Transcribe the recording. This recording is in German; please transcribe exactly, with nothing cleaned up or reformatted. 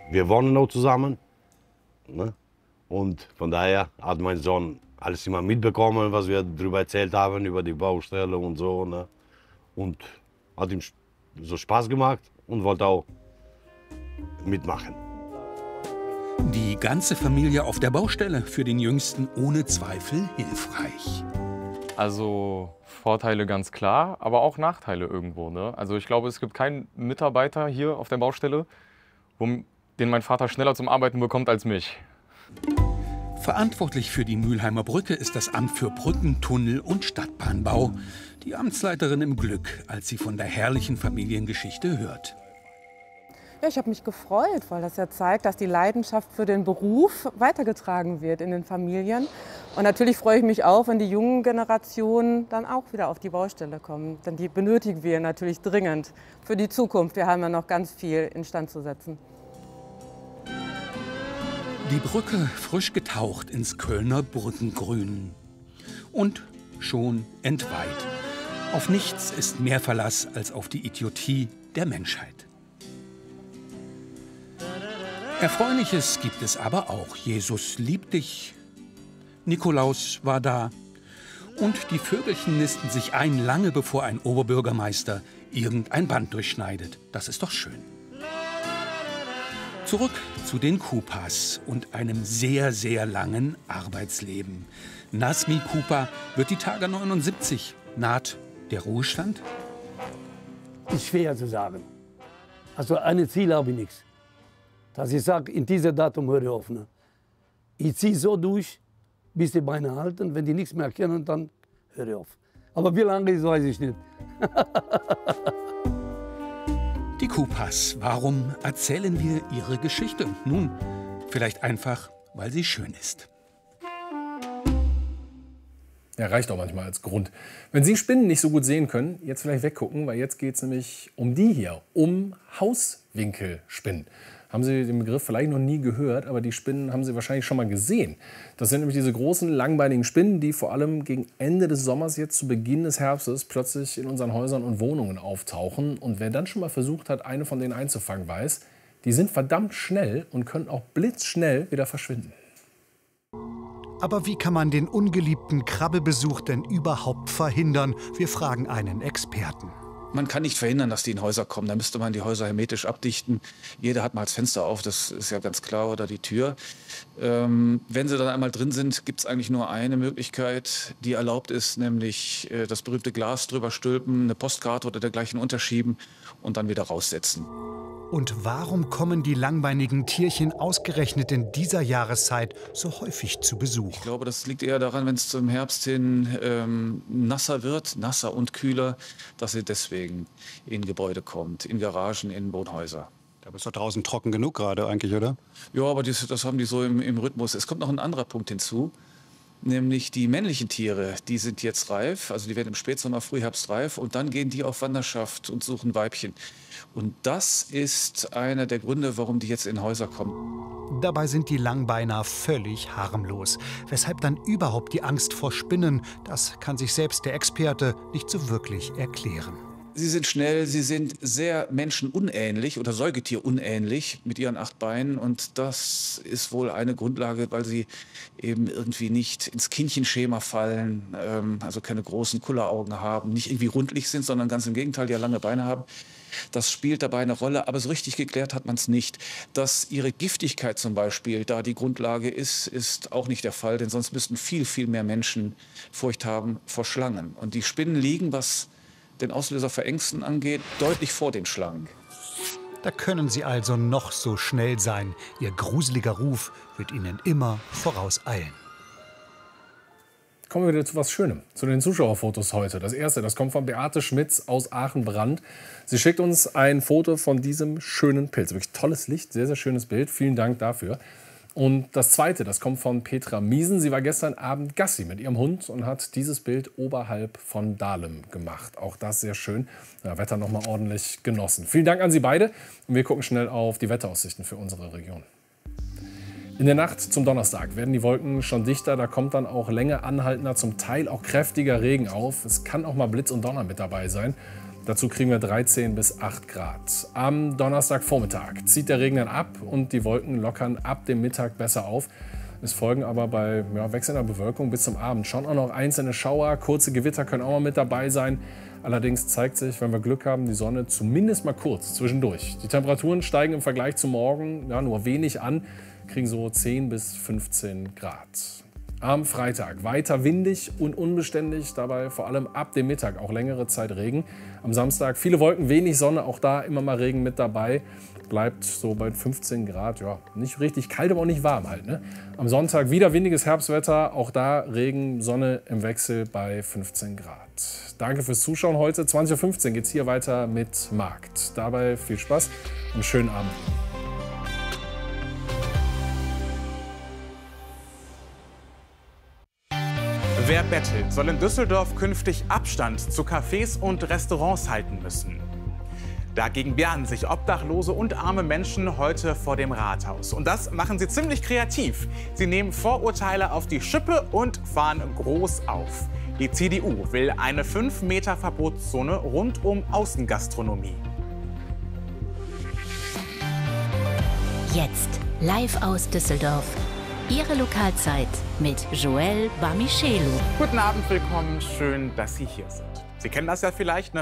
wir wohnen noch zusammen. Ne? Und von daher hat mein Sohn alles immer mitbekommen, was wir darüber erzählt haben, über die Baustelle und so. Ne? Und hat ihm so Spaß gemacht und wollte auch mitmachen. Die ganze Familie auf der Baustelle, für den Jüngsten ohne Zweifel hilfreich. Also Vorteile ganz klar, aber auch Nachteile irgendwo. Ne? Also ich glaube, es gibt keinen Mitarbeiter hier auf der Baustelle, wo, den mein Vater schneller zum Arbeiten bekommt als mich. Verantwortlich für die Mülheimer Brücke ist das Amt für Brücken, Tunnel und Stadtbahnbau. Die Amtsleiterin im Glück, als sie von der herrlichen Familiengeschichte hört. Ja, ich habe mich gefreut, weil das ja zeigt, dass die Leidenschaft für den Beruf weitergetragen wird in den Familien. Und natürlich freue ich mich auch, wenn die jungen Generationen dann auch wieder auf die Baustelle kommen. Denn die benötigen wir natürlich dringend für die Zukunft. Wir haben ja noch ganz viel instand zu setzen. Die Brücke frisch getaucht ins Kölner Brückengrün. Und schon entweiht. Auf nichts ist mehr Verlass als auf die Idiotie der Menschheit. Erfreuliches gibt es aber auch. Jesus liebt dich. Nikolaus war da. Und die Vögelchen nisten sich ein, lange bevor ein Oberbürgermeister irgendein Band durchschneidet. Das ist doch schön. Zurück zu den Kupas und einem sehr, sehr langen Arbeitsleben. Nazmi Kupa wird die Tage neunundsiebzig. Naht der Ruhestand? Ist schwer zu sagen. Also ein Ziel habe ich nichts. Dass ich sage, in diesem Datum höre ich auf. Ne? Ich ziehe so durch, bis die Beine halten. Wenn die nichts mehr können, dann höre ich auf. Aber wie lange ist, weiß ich nicht. Die Kupas, warum erzählen wir ihre Geschichte? Nun, vielleicht einfach, weil sie schön ist. Ja, reicht auch manchmal als Grund. Wenn Sie Spinnen nicht so gut sehen können, jetzt vielleicht weggucken, weil jetzt geht es nämlich um die hier, um Hauswinkelspinnen. Haben Sie den Begriff vielleicht noch nie gehört, aber die Spinnen haben Sie wahrscheinlich schon mal gesehen. Das sind nämlich diese großen, langbeinigen Spinnen, die vor allem gegen Ende des Sommers, jetzt zu Beginn des Herbstes, plötzlich in unseren Häusern und Wohnungen auftauchen. Und wer dann schon mal versucht hat, eine von denen einzufangen, weiß, die sind verdammt schnell und können auch blitzschnell wieder verschwinden. Aber wie kann man den ungeliebten Krabbelbesuch denn überhaupt verhindern? Wir fragen einen Experten. Man kann nicht verhindern, dass die in Häuser kommen. Da müsste man die Häuser hermetisch abdichten. Jeder hat mal das Fenster auf, das ist ja ganz klar, oder die Tür. Ähm, wenn sie dann einmal drin sind, gibt es eigentlich nur eine Möglichkeit, die erlaubt ist, nämlich äh, das berühmte Glas drüber stülpen, eine Postkarte oder dergleichen unterschieben und dann wieder raussetzen. Und warum kommen die langbeinigen Tierchen ausgerechnet in dieser Jahreszeit so häufig zu Besuch? Ich glaube, das liegt eher daran, wenn es zum Herbst hin ähm, nasser wird, nasser und kühler, dass sie deswegen in Gebäude kommt, in Garagen, in Wohnhäuser. Da ist doch draußen trocken genug gerade eigentlich, oder? Ja, aber das, das haben die so im, im Rhythmus. Es kommt noch ein anderer Punkt hinzu. Nämlich die männlichen Tiere, die sind jetzt reif, also die werden im Spätsommer, Frühherbst reif und dann gehen die auf Wanderschaft und suchen Weibchen. Und das ist einer der Gründe, warum die jetzt in Häuser kommen. Dabei sind die Langbeiner völlig harmlos. Weshalb dann überhaupt die Angst vor Spinnen? Das kann sich selbst der Experte nicht so wirklich erklären. Sie sind schnell, sie sind sehr menschenunähnlich oder säugetierunähnlich mit ihren acht Beinen. Und das ist wohl eine Grundlage, weil sie eben irgendwie nicht ins Kindchenschema fallen, ähm, also keine großen Kulleraugen haben, nicht irgendwie rundlich sind, sondern ganz im Gegenteil, die ja lange Beine haben. Das spielt dabei eine Rolle, aber so richtig geklärt hat man es nicht. Dass ihre Giftigkeit zum Beispiel da die Grundlage ist, ist auch nicht der Fall, denn sonst müssten viel, viel mehr Menschen Furcht haben vor Schlangen. Und die Spinnen liegen, was den Auslöser für Ängsten angeht, deutlich vor den Schlangen. Da können sie also noch so schnell sein. Ihr gruseliger Ruf wird ihnen immer vorauseilen. Kommen wir wieder zu was Schönem, zu den Zuschauerfotos heute. Das erste, das kommt von Beate Schmitz aus Aachen-Brand. Sie schickt uns ein Foto von diesem schönen Pilz. Wirklich tolles Licht, sehr, sehr schönes Bild. Vielen Dank dafür. Und das zweite, das kommt von Petra Miesen. Sie war gestern Abend Gassi mit ihrem Hund und hat dieses Bild oberhalb von Dahlem gemacht. Auch das sehr schön. Ja, Wetter noch mal ordentlich genossen. Vielen Dank an Sie beide. Und wir gucken schnell auf die Wetteraussichten für unsere Region. In der Nacht zum Donnerstag werden die Wolken schon dichter. Da kommt dann auch länger anhaltender, zum Teil auch kräftiger Regen auf. Es kann auch mal Blitz und Donner mit dabei sein. Dazu kriegen wir dreizehn bis acht Grad. Am Donnerstagvormittag zieht der Regen dann ab und die Wolken lockern ab dem Mittag besser auf. Es folgen aber bei ja, wechselnder Bewölkung bis zum Abend schon auch noch einzelne Schauer. Kurze Gewitter können auch mal mit dabei sein. Allerdings zeigt sich, wenn wir Glück haben, die Sonne zumindest mal kurz zwischendurch. Die Temperaturen steigen im Vergleich zu morgen ja, nur wenig an, kriegen so zehn bis fünfzehn Grad. Am Freitag weiter windig und unbeständig, dabei vor allem ab dem Mittag auch längere Zeit Regen. Am Samstag viele Wolken, wenig Sonne, auch da immer mal Regen mit dabei. Bleibt so bei fünfzehn Grad, ja, nicht richtig kalt, aber auch nicht warm halt. Ne? Am Sonntag wieder windiges Herbstwetter, auch da Regen, Sonne im Wechsel bei fünfzehn Grad. Danke fürs Zuschauen heute. zwanzig Uhr fünfzehn geht es hier weiter mit Markt. Dabei viel Spaß und schönen Abend. Wer bettelt, soll in Düsseldorf künftig Abstand zu Cafés und Restaurants halten müssen. Dagegen wehren sich Obdachlose und arme Menschen heute vor dem Rathaus. Und das machen sie ziemlich kreativ. Sie nehmen Vorurteile auf die Schippe und fahren groß auf. Die C D U will eine fünf Meter Verbotszone rund um Außengastronomie. Jetzt live aus Düsseldorf. Ihre Lokalzeit mit Joel Bamichelu. Guten Abend, willkommen. Schön, dass Sie hier sind. Sie kennen das ja vielleicht, ne?